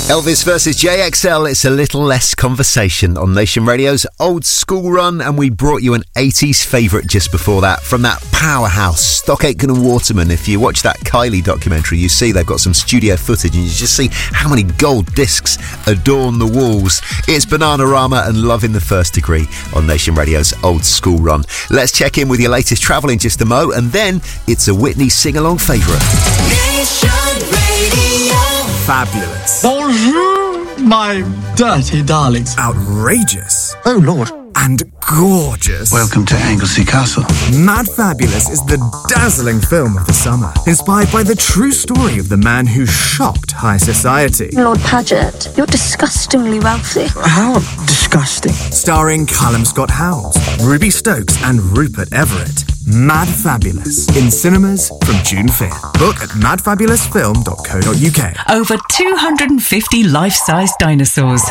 Elvis versus JXL, it's a little less conversation on Nation Radio's Old School Run, and we brought you an 80s favourite just before that from that powerhouse, Stock Aitken and Waterman. If you watch that Kylie documentary, you see they've got some studio footage and you just see how many gold discs adorn the walls. It's Bananarama and Love in the First Degree on Nation Radio's Old School Run. Let's check in with your latest travel in just a mo, and then it's a Whitney sing-along favourite. Nation Radio. Fabulous. Bonjour, my dirty darlings. Outrageous. Oh, Lord. And gorgeous. Welcome to Anglesey Castle. Mad Fabulous is the dazzling film of the summer, inspired by the true story of the man who shocked high society. Lord Paget, you're disgustingly wealthy. How disgusting. Starring Callum Scott Howells, Ruby Stokes and Rupert Everett. Mad Fabulous, in cinemas from June 5th. Book at madfabulousfilm.co.uk. Over 250 life-size dinosaurs.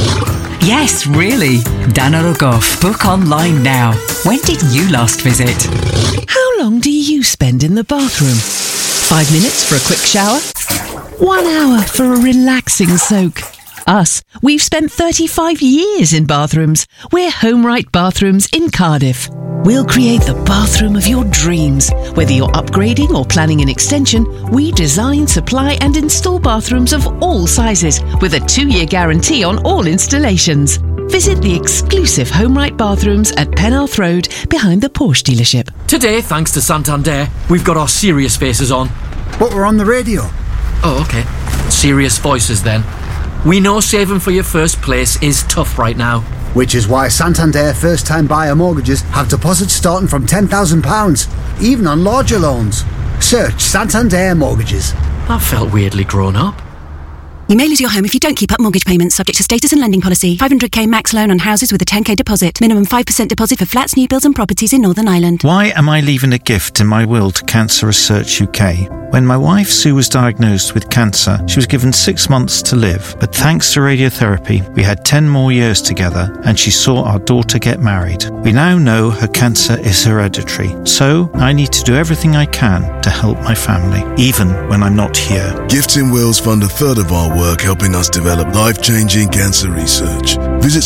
Yes, really. Dana Rogoff. Book online now. When did you last visit? How long do you spend in the bathroom? 5 minutes for a quick shower? 1 hour for a relaxing soak? Us, we've spent 35 years in bathrooms. We're HomeRight Bathrooms in Cardiff. We'll create the bathroom of your dreams. Whether you're upgrading or planning an extension, we design, supply and install bathrooms of all sizes with a 2-year guarantee on all installations. Visit the exclusive HomeRight Bathrooms at Penarth Road behind the Porsche dealership. Today, thanks to Santander, we've got our serious faces on. But we're on the radio. Oh, OK. Serious voices then. We know saving for your first place is tough right now. Which is why Santander first-time buyer mortgages have deposits starting from £10,000, even on larger loans. Search Santander Mortgages. That felt weirdly grown up. You may lose your home if you don't keep up mortgage payments, subject to status and lending policy. 500k max loan on houses with a 10k deposit. Minimum 5% deposit for flats, new builds and properties in Northern Ireland. Why am I leaving a gift in my will to Cancer Research UK? When my wife Sue was diagnosed with cancer, she was given 6 months to live. But thanks to radiotherapy, we had 10 more years together and she saw our daughter get married. We now know her cancer is hereditary. So I need to do everything I can to help my family, even when I'm not here. Gifts in Wills fund a third of our work helping us develop life-changing cancer research. Visit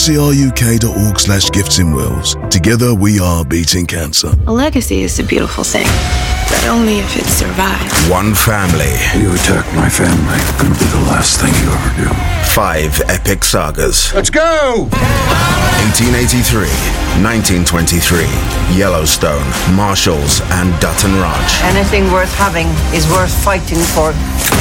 cruk.org/giftsinwills. Together we are beating cancer. A legacy is a beautiful thing, but only if it survives. One family. You attack my family, gonna be the last thing you ever do. 5 epic sagas. Let's go! 1883, 1923, Yellowstone, Marshalls, and Dutton Ranch. Anything worth having is worth fighting for.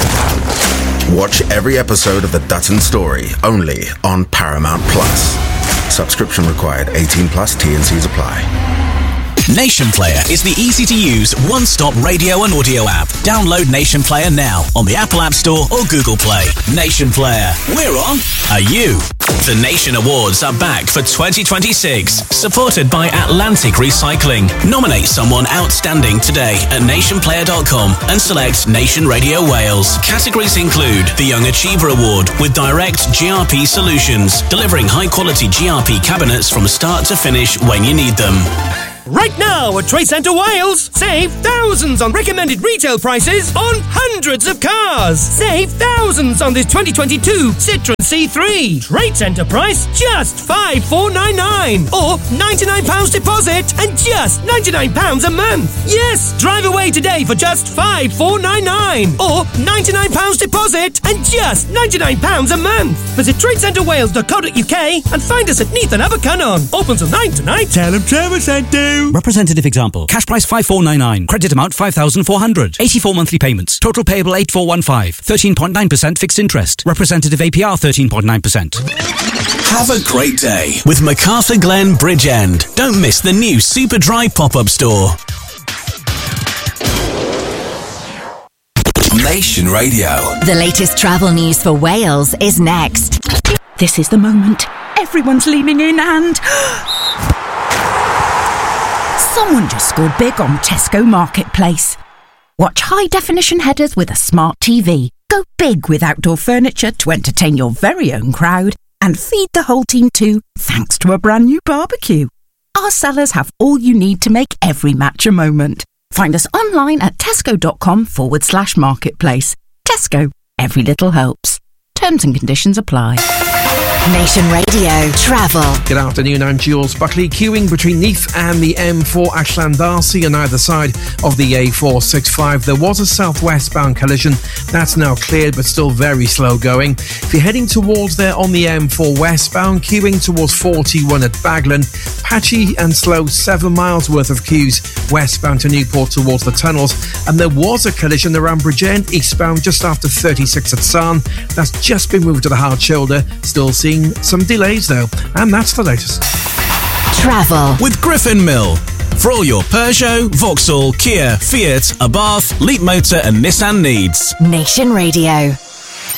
Watch every episode of The Dutton Story, only on Paramount Plus. Subscription required. 18+. T&Cs apply. Nation Player is the easy-to-use, one-stop radio and audio app. Download Nation Player now on the Apple App Store or Google Play. Nation Player. We're on. Are you? The Nation Awards are back for 2026, supported by Atlantic Recycling. Nominate someone outstanding today at nationplayer.com and select Nation Radio Wales. Categories include the Young Achiever Award with direct GRP solutions, delivering high-quality GRP cabinets from start to finish when you need them. Right now at Trade Centre Wales, save thousands on recommended retail prices on hundreds of cars. Save thousands on this 2022 Citroen C3. Trade Centre price just £5,499 or £99 deposit and just £99 a month. Yes, drive away today for just £5,499 or £99 deposit and just £99 a month. Visit tradecentrewales.co.uk and find us at Neath and Abercunnon. Open till 9 tonight. Tell them Trevor sent you. Representative example. Cash price 5,499. Credit amount 5,400. 84 monthly payments. Total payable 8,415. 13.9% fixed interest. Representative APR 13.9%. Have a great day with MacArthur Glen Bridgend. Don't miss the new Super Dry pop-up store. Nation Radio. The latest travel news for Wales is next. This is the moment. Everyone's leaning in and... Someone just scored big on Tesco Marketplace. Watch high-definition headers with a smart TV. Go big with outdoor furniture to entertain your very own crowd. And feed the whole team too, thanks to a brand new barbecue. Our sellers have all you need to make every match a moment. Find us online at tesco.com/marketplace. Tesco, every little helps. Terms and conditions apply. Nation Radio Travel. Good afternoon, I'm Jules Buckley. Queuing between Neath and the M4 at Llandarcy on either side of the A465. There was a southwestbound collision. That's now cleared, but still very slow going. If you're heading towards there on the M4 westbound, queuing towards 41 at Baglan. Patchy and slow, 7 miles worth of queues westbound to Newport towards the tunnels. And there was a collision around Bridgend eastbound just after 36 at Sarn. That's just been moved to the hard shoulder. Still seeing some delays though. And that's the latest. Travel with Griffin Mill. For all your Peugeot, Vauxhall, Kia, Fiat, Abarth, Leap Motor and Nissan needs. Nation Radio.